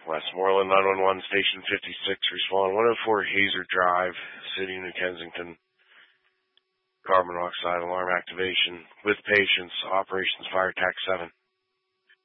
Westmoreland 911, Station 56, respond 104 Hazer Drive, City, New Kensington. Carbon monoxide alarm activation with patients, Operations Fire Tac 7.